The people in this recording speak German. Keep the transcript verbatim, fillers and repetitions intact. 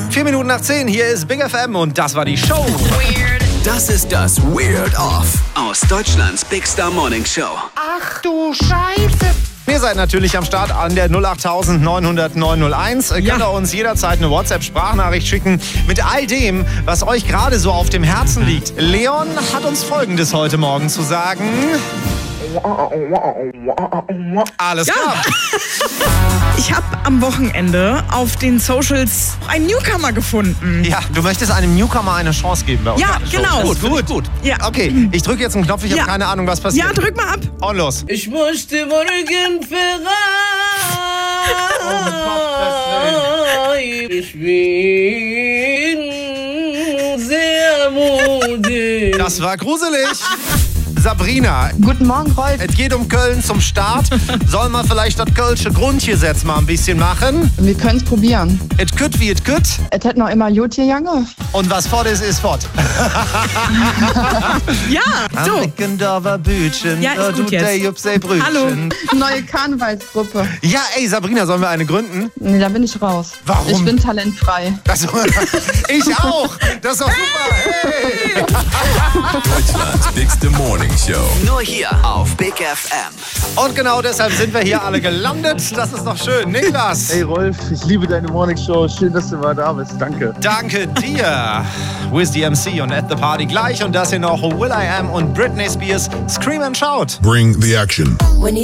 Vier Minuten nach zehn, hier ist Big F M und das war die Show. Weird. Das ist das Weird Off aus Deutschlands Big Star Morning Show. Ach du Scheiße. Ihr seid natürlich am Start an der null acht neun null null neun null eins. Ja. Könnt ihr uns jederzeit eine WhatsApp-Sprachnachricht schicken mit all dem, was euch gerade so auf dem Herzen liegt. Leon hat uns Folgendes heute Morgen zu sagen. Alles klar. Ja. Ich habe am Wochenende auf den Socials einen Newcomer gefunden. Ja, du möchtest einem Newcomer eine Chance geben bei uns. Ja, genau. Gut, gut, gut. Ja. Okay, ich drücke jetzt einen Knopf, ich Ja. habe keine Ahnung, was passiert. Ja, drück mal ab. Und los. Ich möchte morgen Ferrari. Ich bin sehr mutig. Das war gruselig. Sabrina, Guten Morgen, Rolf. es geht um Köln zum Start. Soll man vielleicht das Kölsche Grundgesetz mal ein bisschen machen? Wir können es probieren. Et kütt wie et kütt. Es hätte noch immer gut gegangen. Und was fort ist, ist fort. Ja, so. Am Bütchen. Ja, ist gut du jetzt. dey jupp sei Brötchen. Hallo. Neue Karnevalsgruppe. Ja, ey, Sabrina, sollen wir eine gründen? Nee, da bin ich raus. Warum? Ich bin talentfrei. Also, ich auch. Das ist doch super. Hey. Deutschlands bigste Morning Show. Nur hier auf Big F M. Und genau deshalb sind wir hier alle gelandet. Das ist doch schön. Niklas. Hey Rolf, ich liebe deine Morning Show. Schön, dass du mal da bist. Danke. Danke dir. Wiz D M C und At the Party gleich. Und das hier noch Will I Am und Britney Spears. Scream and Shout. Bring the action. When you